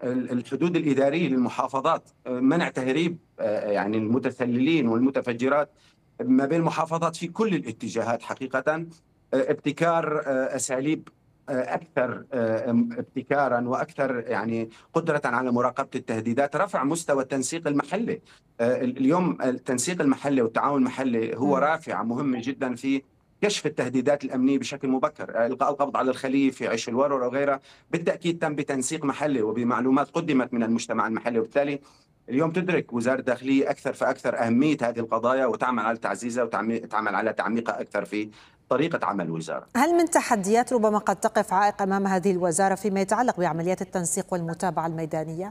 الحدود الإدارية للمحافظات، منع تهريب يعني المتسللين والمتفجرات ما بين المحافظات في كل الاتجاهات حقيقة، ابتكار أساليب أكثر ابتكارا وأكثر يعني قدرة على مراقبة التهديدات، رفع مستوى التنسيق المحلي. اليوم التنسيق المحلي والتعاون المحلي هو رافعة مهمة جدا في كشف التهديدات الأمنية بشكل مبكر. إلقاء القبض على الخلية في عيش الورور وغيرها بالتأكيد تم بتنسيق محلي وبمعلومات قدمت من المجتمع المحلي، وبالتالي اليوم تدرك وزارة الداخلية أكثر فأكثر أهمية هذه القضايا وتعمل على تعزيزها وتعمل على تعميقها أكثر في طريقة عمل الوزارة. هل من تحديات ربما قد تقف عائق أمام هذه الوزارة فيما يتعلق بعمليات التنسيق والمتابعة الميدانية؟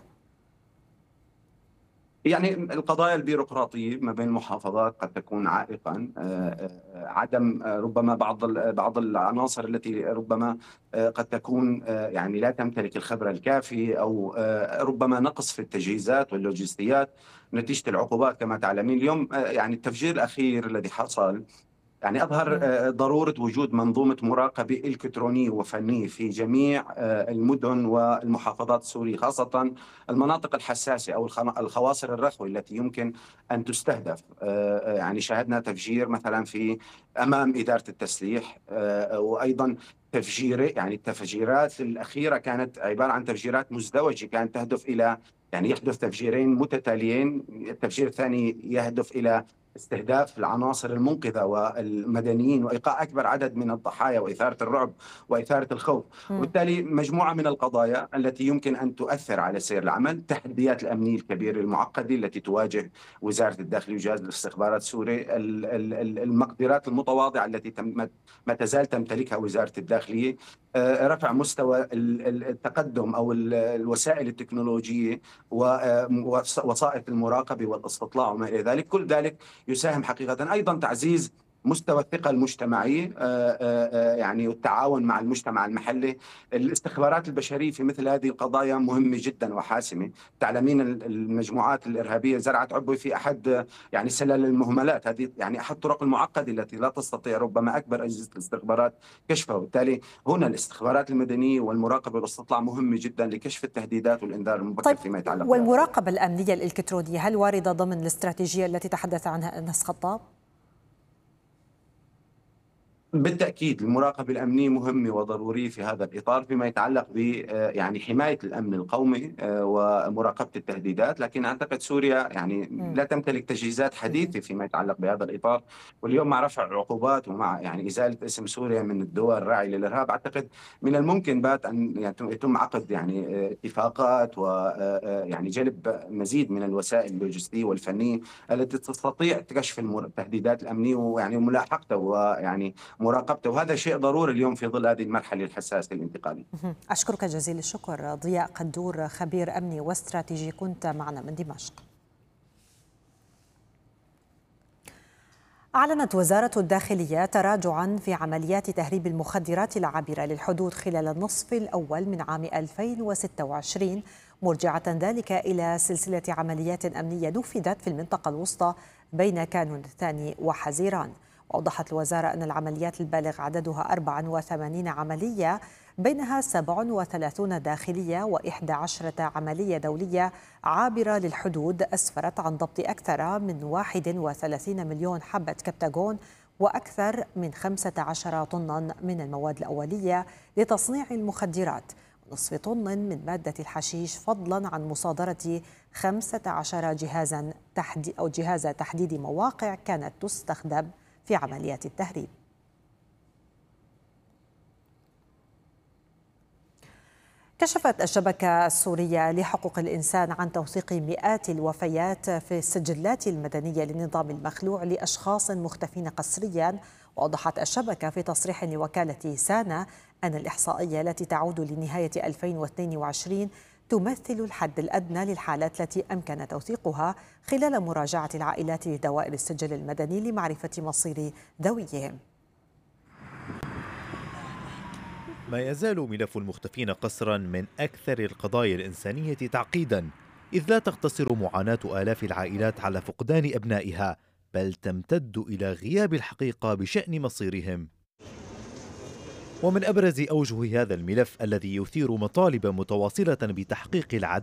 يعني القضايا البيروقراطية ما بين المحافظات قد تكون عائقا، عدم ربما بعض العناصر التي ربما قد تكون يعني لا تمتلك الخبرة الكافية، أو ربما نقص في التجهيزات واللوجستيات نتيجة العقوبات كما تعلمين. اليوم يعني التفجير الأخير الذي حصل يعني أظهر ضرورة وجود منظومة مراقبة إلكترونية وفنية في جميع المدن والمحافظات السورية، خاصة المناطق الحساسة أو الخواصر الرخوة التي يمكن أن تستهدف. يعني شاهدنا تفجير مثلا في أمام إدارة التسليح، وأيضا يعني التفجيرات الأخيرة كانت عبارة عن تفجيرات مزدوجة، كانت تهدف إلى يعني يحدث تفجيرين متتاليين، التفجير الثاني يهدف إلى استهداف العناصر المنقذة والمدنيين وإيقاع أكبر عدد من الضحايا وإثارة الرعب وإثارة الخوف. وبالتالي مجموعة من القضايا التي يمكن أن تؤثر على سير العمل، التحديات الأمنية الكبيرة المعقدة التي تواجه وزارة الداخلية وجهاز الاستخبارات السوري، المقدرات المتواضعة التي ما تزال تمتلكها وزارة الداخلية، رفع مستوى التقدم أو الوسائل التكنولوجية ووسائط المراقبة والاستطلاع وما إلى ذلك. كل ذلك يساهم حقيقة أيضا تعزيز مستوى الثقة المجتمعية، يعني والتعاون مع المجتمع المحلي. الاستخبارات البشرية في مثل هذه القضايا مهمة جدا وحاسمة. تعلمين المجموعات الإرهابية زرعت عبوة في أحد يعني سلال المهملات، هذه يعني أحد الطرق المعقدة التي لا تستطيع ربما أكبر أجهزة الاستخبارات كشفها. وبالتالي هنا الاستخبارات المدنية والمراقبة والاستطلاع مهمة جدا لكشف التهديدات والإنذار المبكر طيب، فيما يتعلق بها. والمراقبة الأمنية الإلكترونية هل واردة ضمن الاستراتيجية التي تحدث عنها أنس خطاب؟ بالتأكيد المراقبة الأمنية مهمة وضرورية في هذا الإطار فيما يتعلق ب يعني حماية الأمن القومي ومراقبة التهديدات، لكن أعتقد سوريا يعني لا تمتلك تجهيزات حديثة فيما يتعلق بهذا الإطار. واليوم مع رفع العقوبات ومع يعني إزالة اسم سوريا من الدول الراعية للإرهاب، أعتقد من الممكن بات أن يتم عقد يعني اتفاقات ويعني جلب مزيد من الوسائل اللوجستية والفنية التي تستطيع كشف التهديدات الأمنية ويعني ملاحقته ويعني مراقبته، وهذا شيء ضروري اليوم في ظل هذه المرحلة الحساسة الانتقالية. أشكرك جزيل الشكر ضياء قدور، خبير أمني واستراتيجي، كنت معنا من دمشق. أعلنت وزارة الداخلية تراجعا في عمليات تهريب المخدرات العابرة للحدود خلال النصف الأول من عام 2026، مرجعة ذلك إلى سلسلة عمليات أمنية نفذت في المنطقة الوسطى بين كانون الثاني وحزيران. وأوضحت الوزارة أن العمليات البالغ عددها 84 عملية، بينها 37 داخلية و11 عملية دولية عابرة للحدود، أسفرت عن ضبط أكثر من 31 مليون حبة كبتاغون وأكثر من 15 طنا من المواد الأولية لتصنيع المخدرات، نصف طن من مادة الحشيش، فضلا عن مصادرة 15 جهاز تحديد مواقع كانت تستخدم في عمليات التهريب. كشفت الشبكة السورية لحقوق الإنسان عن توثيق مئات الوفيات في السجلات المدنية للنظام المخلوع لأشخاص مختفين قسريا. وأوضحت الشبكة في تصريح لوكالة سانا أن الإحصائية التي تعود لنهاية 2022 تمثل الحد الأدنى للحالات التي أمكن توثيقها خلال مراجعة العائلات لدوائر السجل المدني لمعرفة مصير ذويهم. ما يزال ملف المختفين قسرا من أكثر القضايا الإنسانية تعقيدا، إذ لا تقتصر معاناة آلاف العائلات على فقدان أبنائها، بل تمتد إلى غياب الحقيقة بشأن مصيرهم. ومن أبرز أوجه هذا الملف الذي يثير مطالب متواصلة بتحقيق العدالة